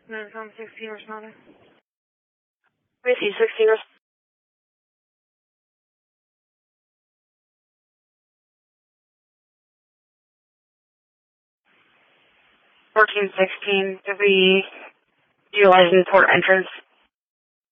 From 16 responding. Receive 16 responding. 1416, did we utilize in port entrance?